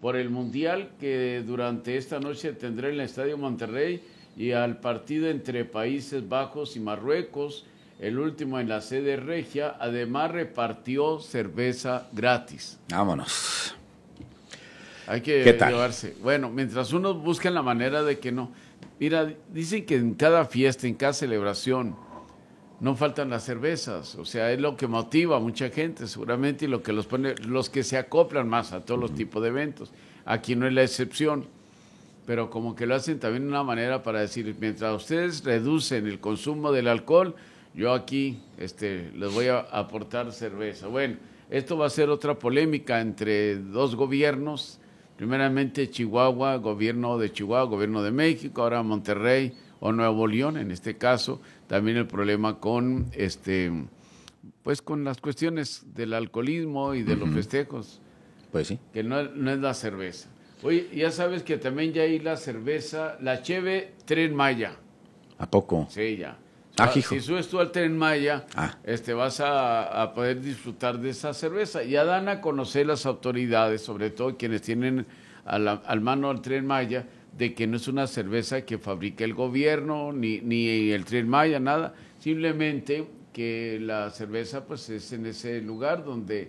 por el Mundial que durante esta noche tendrá en el Estadio Monterrey y al partido entre Países Bajos y Marruecos, el último en la sede regia. Además repartió cerveza gratis. Vámonos. Hay que ¿Qué tal? llevarse. Bueno, mientras uno busca la manera de que no. Mira, dicen que en cada fiesta, en cada celebración, no faltan las cervezas. O sea, es lo que motiva a mucha gente, seguramente, y lo que los pone, los que se acoplan más a todos los tipos de eventos. Aquí no es la excepción. Pero como que lo hacen también de una manera para decir, mientras ustedes reducen el consumo del alcohol, yo aquí les voy a aportar cerveza. Bueno, esto va a ser otra polémica entre dos gobiernos. Primeramente Chihuahua, gobierno de Chihuahua, gobierno de México, ahora Monterrey o Nuevo León, en este caso, también el problema con pues con las cuestiones del alcoholismo y de los festejos. Pues sí. Que no es la cerveza. Oye, ya sabes que también ya hay la cerveza, la Cheve Tren Maya. ¿A poco? Sí, ya. Hijo. Si subes tú al Tren Maya, Ah. vas a poder disfrutar de esa cerveza. Ya dan a conocer las autoridades, sobre todo quienes tienen al mano al Tren Maya, de que no es una cerveza que fabrique el gobierno, ni el Tren Maya, nada. Simplemente que la cerveza pues es en ese lugar donde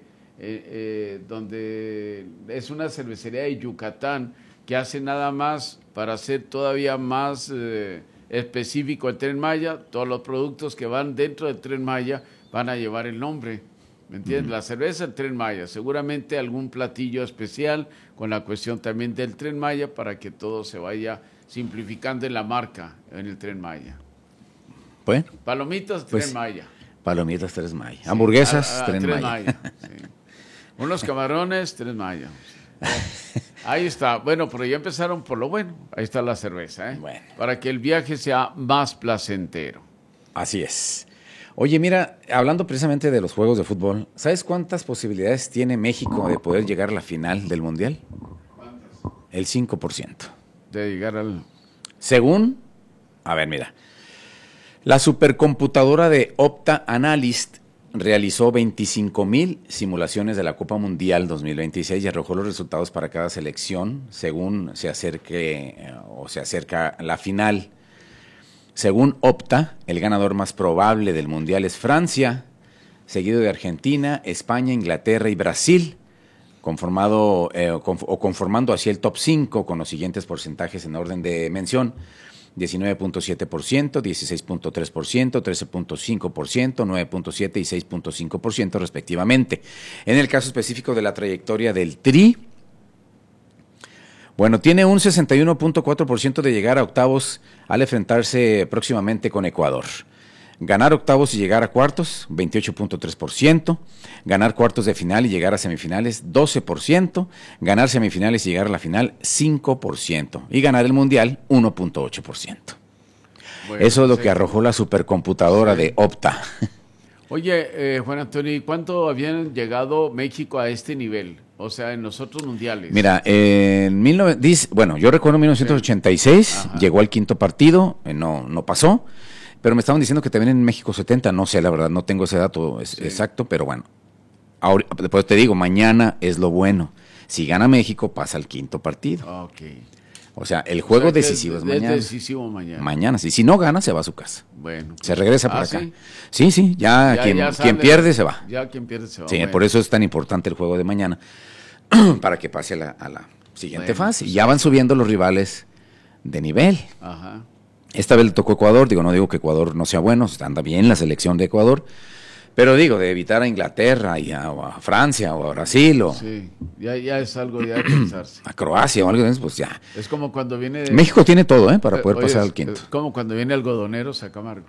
es una cervecería de Yucatán que hace nada más para hacer todavía más específico el Tren Maya. Todos los productos que van dentro del Tren Maya van a llevar el nombre, ¿me entiendes? La cerveza del Tren Maya, seguramente algún platillo especial con la cuestión también del Tren Maya para que todo se vaya simplificando en la marca en el Tren Maya. Bueno, Palomitas, pues, Tren Maya. Palomitas, Tren Maya. Sí. Hamburguesas, Tren Maya. Sí. Unos camarones, Tren Maya. Ahí está. Bueno, pero ya empezaron por lo bueno. Ahí está la cerveza, ¿eh? Bueno. Para que el viaje sea más placentero. Así es. Oye, mira, hablando precisamente de los juegos de fútbol, ¿sabes cuántas posibilidades tiene México de poder llegar a la final del Mundial? ¿Cuántas? El 5%. De llegar al... Según, a ver, mira, la supercomputadora de Opta Analyst realizó 25,000 simulaciones de la Copa Mundial 2026 y arrojó los resultados para cada selección según se acerca la final. Según Opta, el ganador más probable del Mundial es Francia, seguido de Argentina, España, Inglaterra y Brasil, conformando así el top 5 con los siguientes porcentajes en orden de mención: 19.7%, 16.3%, 13.5%, 9.7% y 6.5% respectivamente. En el caso específico de la trayectoria del Tri, bueno, tiene un 61.4% de llegar a octavos al enfrentarse próximamente con Ecuador. Ganar octavos y llegar a cuartos, 28.3%. Ganar cuartos de final y llegar a semifinales, 12%. Ganar semifinales y llegar a la final, 5%. Y ganar el mundial, 1.8%. Bueno, eso es lo que arrojó la supercomputadora de Opta. Oye, Juan Antonio, ¿cuánto habían llegado México a este nivel? O sea, en los otros mundiales. Mira, yo recuerdo en 1986, llegó al quinto partido, no pasó. Pero me estaban diciendo que también en México 70, no sé, la verdad, no tengo ese dato exacto, pero bueno. Ahora, después te digo, mañana es lo bueno. Si gana México, pasa al quinto partido. Okay. O sea, el juego decisivo es mañana. Es decisivo mañana. Mañana, sí. Si no gana, se va a su casa. Bueno. Se regresa para acá. ¿Sí? Sí, quien pierde se va. Ya quien pierde se va. Sí, bueno. Por eso es tan importante el juego de mañana, para que pase a la siguiente fase. Y ya van subiendo los rivales de nivel. Ajá. Esta vez le tocó Ecuador, no digo que Ecuador no sea bueno, anda bien la selección de Ecuador, pero digo, de evitar a Inglaterra o a Francia o a Brasil Sí, ya es algo de pensarse. A Croacia o algo de eso, pues ya. Es como cuando viene... México tiene todo, para poder pasar al quinto. Es como cuando viene algodonero, Camargo.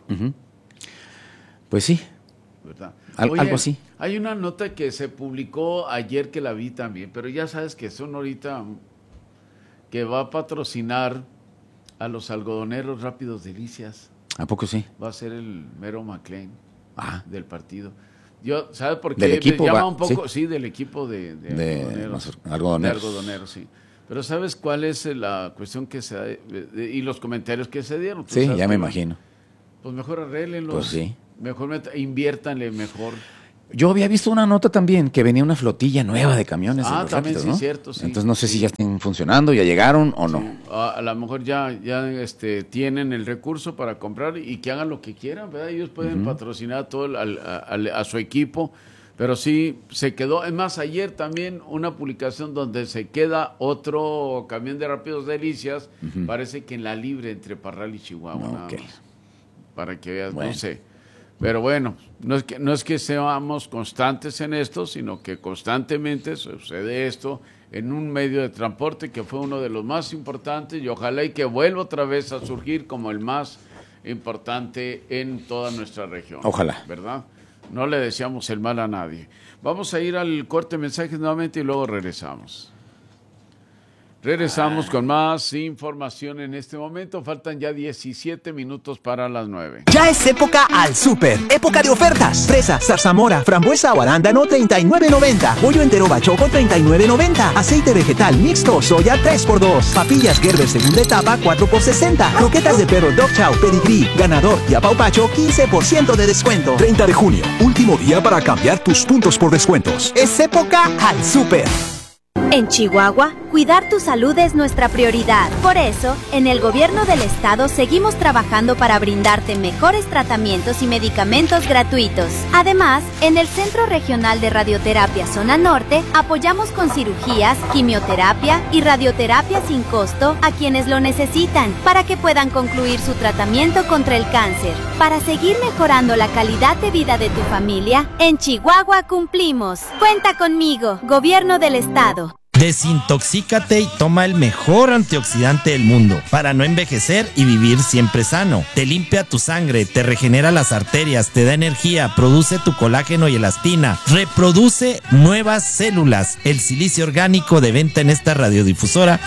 Pues sí, ¿verdad? Algo así. Hay una nota que se publicó ayer que la vi también, pero ya sabes que son ahorita que va a patrocinar a los algodoneros Rápidos Delicias. ¿A poco sí? Va a ser el mero McLean del partido. ¿Sabes por qué? ¿Del equipo? Me llama un poco, sí, del equipo de algodoneros. De algodoneros, sí. Pero ¿sabes cuál es la cuestión que se da y los comentarios que se dieron? Sí, ya me imagino. Pues mejor arréglenlos. Pues sí. Mejor inviértanle mejor. Yo había visto una nota también que venía una flotilla nueva de camiones de los también rápidos, sí, ¿no? cierto, sí. Entonces no sé si ya están funcionando, ya llegaron o no. A lo mejor ya tienen el recurso para comprar y que hagan lo que quieran, ¿verdad? Ellos pueden patrocinar todo a su equipo, pero sí se quedó. Es más, ayer también una publicación donde se queda otro camión de Rápidos Delicias, parece que en la libre entre Parral y Chihuahua, No, nada ok. más, para que veas, Bueno. no sé. Pero bueno, no es que seamos constantes en esto, sino que constantemente sucede esto en un medio de transporte que fue uno de los más importantes y ojalá y que vuelva otra vez a surgir como el más importante en toda nuestra región. Ojalá. ¿Verdad? No le deseamos el mal a nadie. Vamos a ir al corte de mensajes nuevamente y luego regresamos. Regresamos con más información en este momento. Faltan ya 17 minutos para las 9. Ya es época al súper. Época de ofertas. Fresa, zarzamora, frambuesa o arándano, $39.90. Pollo entero bachoco, $39.90. Aceite vegetal mixto, soya, 3x2. Papillas Gerber segunda etapa, 4x60. Croquetas de perro Dog Chow, Pedigree, Ganador y Apaupacho, 15% de descuento. 30 de junio, último día para cambiar tus puntos por descuentos. Es época al súper. En Chihuahua, cuidar tu salud es nuestra prioridad. Por eso, en el gobierno del estado seguimos trabajando para brindarte mejores tratamientos y medicamentos gratuitos. Además, en el Centro Regional de Radioterapia Zona Norte, apoyamos con cirugías, quimioterapia y radioterapia sin costo a quienes lo necesitan, para que puedan concluir su tratamiento contra el cáncer. Para seguir mejorando la calidad de vida de tu familia, en Chihuahua cumplimos. Cuenta conmigo, Gobierno del Estado. Desintoxícate y toma el mejor antioxidante del mundo para no envejecer y vivir siempre sano. Te limpia tu sangre, te regenera las arterias, te da energía, produce tu colágeno y elastina, reproduce nuevas células. El silicio orgánico de venta en esta radiodifusora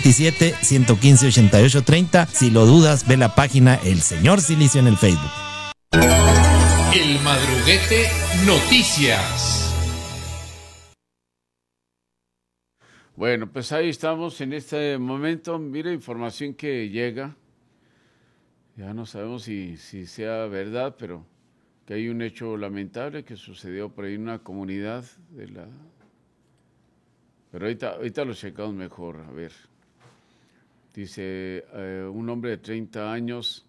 627-115-8830. Si lo dudas, ve la página El Señor Silicio en el Facebook. El Madruguete Noticias. Bueno, pues ahí estamos en este momento. Mira, información que llega. Ya no sabemos si sea verdad, pero que hay un hecho lamentable que sucedió por ahí en una comunidad de la... Pero ahorita lo checamos mejor, a ver. Dice, un hombre de 30 años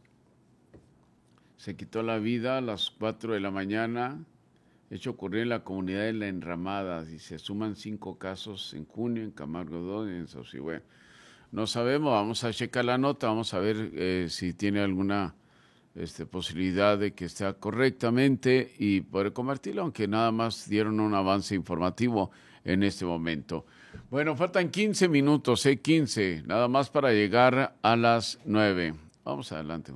se quitó la vida a las 4 de la mañana. Hecho ocurrió en la comunidad de La Enramada, y se suman 5 casos en junio, en Camargo 2 y en Saucigüe. No sabemos, vamos a checar la nota, vamos a ver si tiene alguna posibilidad de que esté correctamente y poder convertirlo, aunque nada más dieron un avance informativo en este momento. Bueno, faltan 15 minutos, 15, nada más para llegar a las 9. Vamos adelante.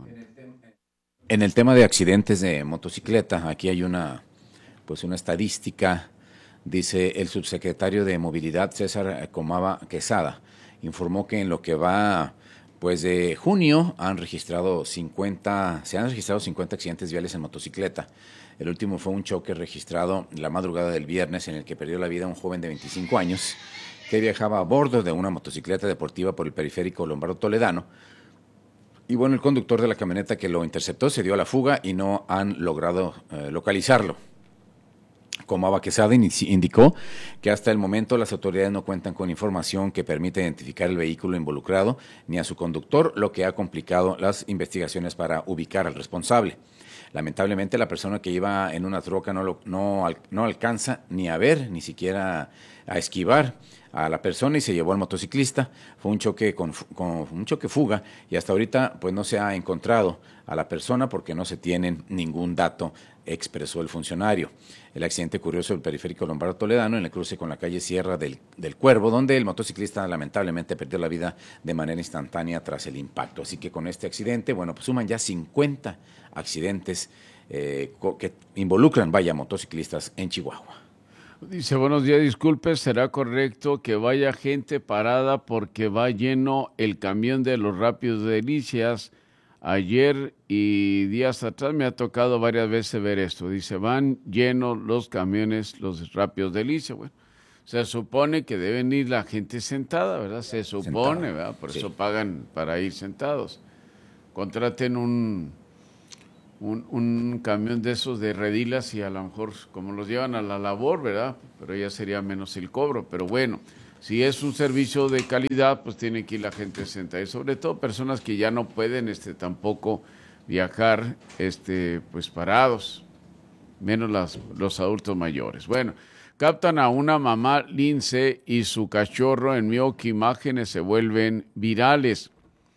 En el tema de accidentes de motocicleta, aquí hay una estadística. Dice el subsecretario de Movilidad, César Comava Quesada, informó que en lo que va de junio se han registrado 50 accidentes viales en motocicleta. El último fue un choque registrado la madrugada del viernes en el que perdió la vida un joven de 25 años que viajaba a bordo de una motocicleta deportiva por el periférico Lombardo Toledano. Y bueno, el conductor de la camioneta que lo interceptó se dio a la fuga y no han logrado localizarlo. Comava Quesada indicó que hasta el momento las autoridades no cuentan con información que permita identificar el vehículo involucrado ni a su conductor, lo que ha complicado las investigaciones para ubicar al responsable. Lamentablemente, la persona que iba en una troca no alcanza ni a ver, ni siquiera a esquivar a la persona y se llevó al motociclista. Fue un choque un choque fuga y hasta ahorita no se ha encontrado a la persona porque no se tienen ningún dato, expresó el funcionario. El accidente ocurrió sobre el periférico Lombardo Toledano en el cruce con la calle Sierra del Cuervo, donde el motociclista lamentablemente perdió la vida de manera instantánea tras el impacto. Así que con este accidente, suman ya 50 accidentes que involucran, motociclistas en Chihuahua. Dice, buenos días, disculpe, ¿será correcto que vaya gente parada porque va lleno el camión de los Rápidos Delicias? Ayer y días atrás me ha tocado varias veces ver esto. Dice, van llenos los camiones, los Rápidos Delicias. Bueno, se supone que deben ir la gente sentada, ¿verdad? Se supone, ¿verdad? Por eso pagan para ir sentados. Contraten un un camión de esos de redilas y a lo mejor como los llevan a la labor, ¿verdad? Pero ya sería menos el cobro, pero bueno, si es un servicio de calidad, pues tiene que ir la gente sentada, y sobre todo personas que ya no pueden tampoco viajar pues parados, menos los adultos mayores. Bueno, captan a una mamá lince y su cachorro en Milwaukee, imágenes se vuelven virales.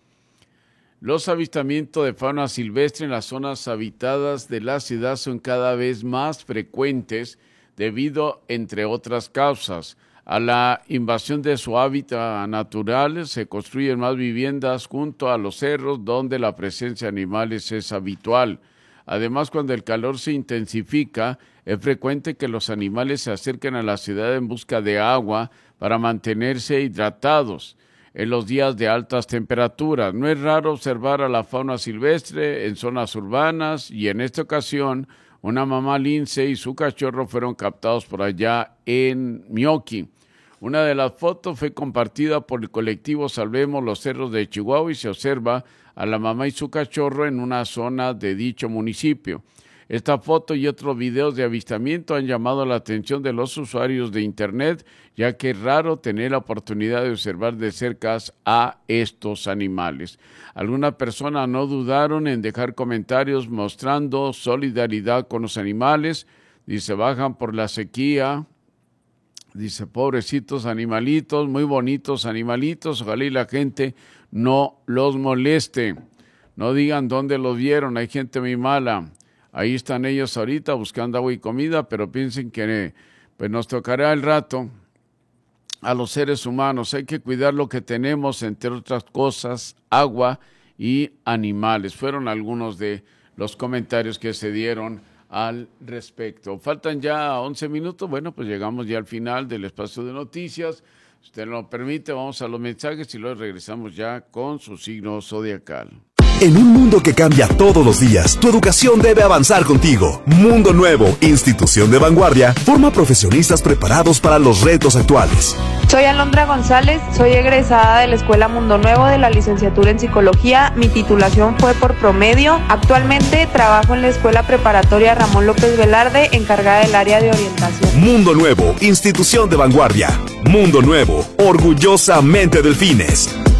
Los avistamientos de fauna silvestre en las zonas habitadas de la ciudad son cada vez más frecuentes debido, entre otras causas, a la invasión de su hábitat natural. Se construyen más viviendas junto a los cerros donde la presencia de animales es habitual. Además, cuando el calor se intensifica, es frecuente que los animales se acerquen a la ciudad en busca de agua para mantenerse hidratados. En los días de altas temperaturas, no es raro observar a la fauna silvestre en zonas urbanas y en esta ocasión una mamá lince y su cachorro fueron captados por allá en Milwaukee. Una de las fotos fue compartida por el colectivo Salvemos los Cerros de Chihuahua y se observa a la mamá y su cachorro en una zona de dicho municipio. Esta foto y otros videos de avistamiento han llamado la atención de los usuarios de Internet, ya que es raro tener la oportunidad de observar de cerca a estos animales. Algunas personas no dudaron en dejar comentarios mostrando solidaridad con los animales. Dice, bajan por la sequía. Dice, pobrecitos animalitos, muy bonitos animalitos, ojalá y la gente no los moleste. No digan dónde los vieron, hay gente muy mala. Ahí están ellos ahorita buscando agua y comida, pero piensen que pues nos tocará el rato a los seres humanos. Hay que cuidar lo que tenemos, entre otras cosas, agua y animales. Fueron algunos de los comentarios que se dieron al respecto. Faltan ya 11 minutos. Bueno, pues llegamos ya al final del espacio de noticias. Si usted lo permite, vamos a los mensajes y luego regresamos ya con su signo zodiacal. En un mundo que cambia todos los días, tu educación debe avanzar contigo. Mundo Nuevo, institución de vanguardia, forma profesionistas preparados para los retos actuales. Soy Alondra González, soy egresada de la Escuela Mundo Nuevo de la licenciatura en Psicología. Mi titulación fue por promedio. Actualmente trabajo en la Escuela Preparatoria Ramón López Velarde, encargada del área de orientación. Mundo Nuevo, institución de vanguardia. Mundo Nuevo, orgullosamente Delfines.